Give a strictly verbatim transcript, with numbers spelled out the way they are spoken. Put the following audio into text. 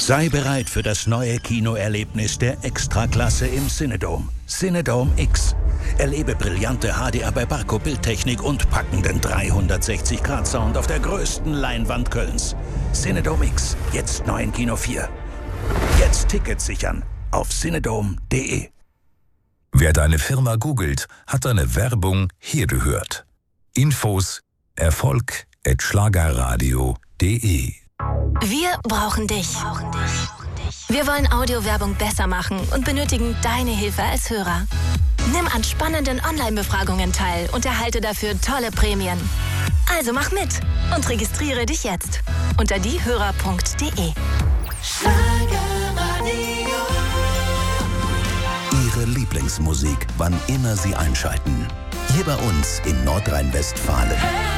Sei bereit für das neue Kinoerlebnis der Extraklasse im Cinedome. Cinedome X. Erlebe brillante H D R bei Barco Bildtechnik und packenden dreihundertsechzig Grad Sound auf der größten Leinwand Kölns. Cinedome X, jetzt neu in Kino vier. Jetzt Tickets sichern auf cinedome punkt de. Wer deine Firma googelt, hat deine Werbung hier gehört. Infos erfolg at schlagerradio punkt de. Wir brauchen dich. Wir wollen Audiowerbung besser machen und benötigen deine Hilfe als Hörer. Nimm an spannenden Online-Befragungen teil und erhalte dafür tolle Prämien. Also mach mit und registriere dich jetzt unter diehörer punkt de. Ihre Lieblingsmusik, wann immer Sie einschalten. Hier bei uns in Nordrhein-Westfalen.